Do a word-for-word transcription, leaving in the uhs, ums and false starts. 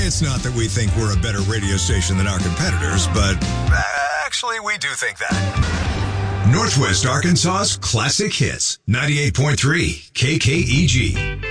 It's not that we think we're a better radio station than our competitors, but actually we do think that. Northwest Arkansas's Classic Hits, ninety-eight point three K K E G.